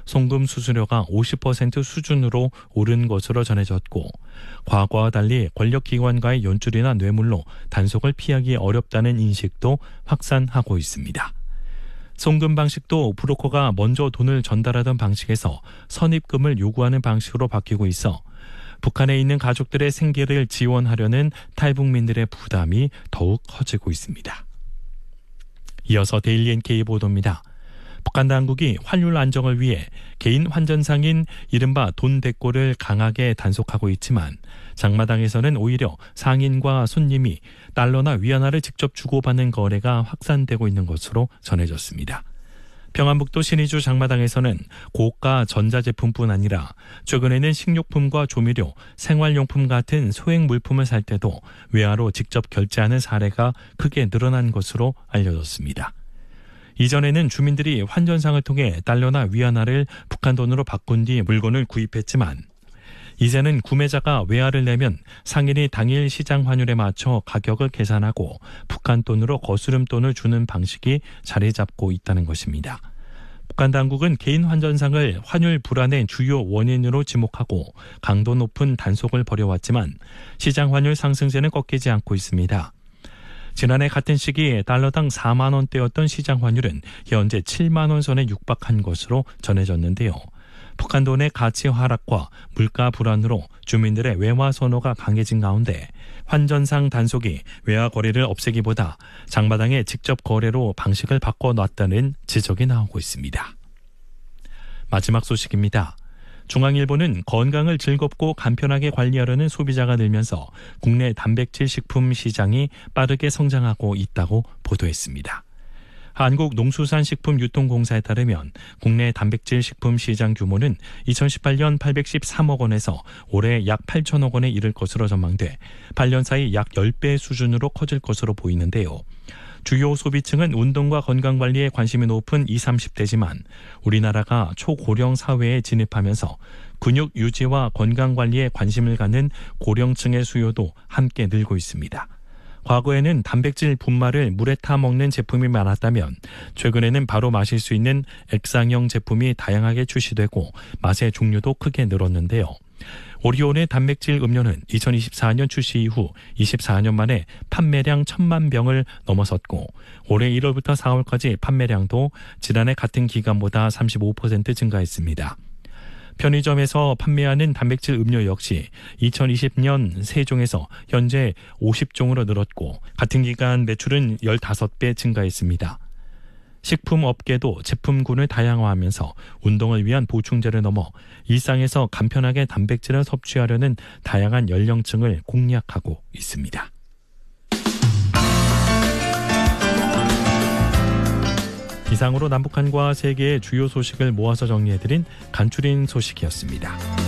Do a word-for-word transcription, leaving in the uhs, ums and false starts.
송금 수수료가 오십 퍼센트 수준으로 오른 것으로 전해졌고 과거와 달리 권력기관과의 연줄이나 뇌물로 단속을 피하기 어렵다는 인식도 확산하고 있습니다. 송금 방식도 브로커가 먼저 돈을 전달하던 방식에서 선입금을 요구하는 방식으로 바뀌고 있어 북한에 있는 가족들의 생계를 지원하려는 탈북민들의 부담이 더욱 커지고 있습니다. 이어서 데일리 엔케이 보도입니다. 북한 당국이 환율 안정을 위해 개인 환전상인 이른바 돈 대꼬를 강하게 단속하고 있지만 장마당에서는 오히려 상인과 손님이 달러나 위안화를 직접 주고받는 거래가 확산되고 있는 것으로 전해졌습니다. 평안북도 신의주 장마당에서는 고가 전자제품뿐 아니라 최근에는 식료품과 조미료, 생활용품 같은 소액 물품을 살 때도 외화로 직접 결제하는 사례가 크게 늘어난 것으로 알려졌습니다. 이전에는 주민들이 환전상을 통해 달러나 위안화를 북한 돈으로 바꾼 뒤 물건을 구입했지만 이제는 구매자가 외화를 내면 상인이 당일 시장 환율에 맞춰 가격을 계산하고 북한 돈으로 거스름돈을 주는 방식이 자리 잡고 있다는 것입니다. 북한 당국은 개인 환전상을 환율 불안의 주요 원인으로 지목하고 강도 높은 단속을 벌여왔지만 시장 환율 상승세는 꺾이지 않고 있습니다. 지난해 같은 시기 달러당 사만 원대였던 시장 환율은 현재 칠만 원 선에 육박한 것으로 전해졌는데요. 북한 돈의 가치 하락과 물가 불안으로 주민들의 외화 선호가 강해진 가운데 환전상 단속이 외화 거래를 없애기보다 장마당의 직접 거래로 방식을 바꿔놨다는 지적이 나오고 있습니다. 마지막 소식입니다. 중앙일보는 건강을 즐겁고 간편하게 관리하려는 소비자가 늘면서 국내 단백질 식품 시장이 빠르게 성장하고 있다고 보도했습니다. 한국농수산식품유통공사에 따르면 국내 단백질 식품 시장 규모는 이천십팔 년 팔백십삼억 원에서 올해 약 팔천억 원에 이를 것으로 전망돼 팔 년 사이 약 십 배 수준으로 커질 것으로 보이는데요. 주요 소비층은 운동과 건강관리에 관심이 높은 이십, 삼십 대지만 우리나라가 초고령 사회에 진입하면서 근육 유지와 건강관리에 관심을 갖는 고령층의 수요도 함께 늘고 있습니다. 과거에는 단백질 분말을 물에 타 먹는 제품이 많았다면 최근에는 바로 마실 수 있는 액상형 제품이 다양하게 출시되고 맛의 종류도 크게 늘었는데요. 오리온의 단백질 음료는 이천이십사 년 출시 이후 이십사 년 만에 판매량 천만 병을 넘어섰고 올해 일월부터 사월까지 판매량도 지난해 같은 기간보다 삼십오 퍼센트 증가했습니다. 편의점에서 판매하는 단백질 음료 역시 이천이십 년 세 종에서 현재 오십 종으로 늘었고 같은 기간 매출은 십오 배 증가했습니다. 식품업계도 제품군을 다양화하면서 운동을 위한 보충제를 넘어 일상에서 간편하게 단백질을 섭취하려는 다양한 연령층을 공략하고 있습니다. 이상으로 남북한과 세계의 주요 소식을 모아서 정리해드린 간추린 소식이었습니다.